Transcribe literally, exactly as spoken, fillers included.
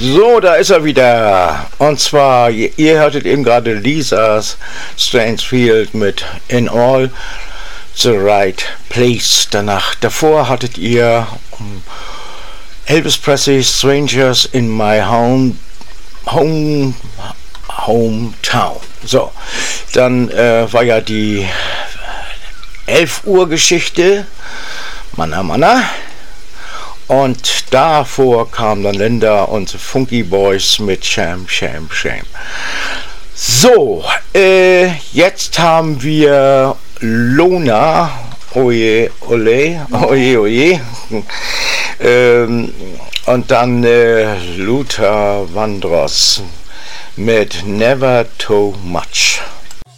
So, da ist er wieder. Und zwar, ihr, ihr hörtet eben gerade Lisas Stansfield mit In All the Right Place. Danach, davor hattet ihr um, Elvis Presley, Strangers in My Home, Home Hometown. So, dann äh, war ja die elf Uhr Geschichte. Manna, Manna. Und davor kam dann Linda und the Funky Boys mit Sham, Sham, Sham. So, äh, jetzt haben wir Lona, oje, ole, oje, oje. ähm, und dann äh, Luther Vandross mit Never Too Much.